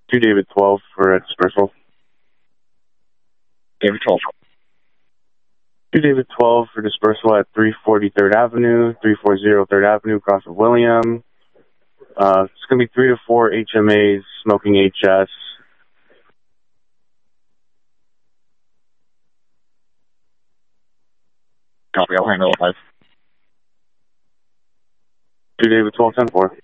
2 David 12 for a dispersal. David 12. 2 David 12 for dispersal at 340 3rd Avenue, 340 3rd Avenue, across of William. It's going to be 3 to 4 HMAs smoking HS. Copy, I'll handle it. 2 David 12 10 4.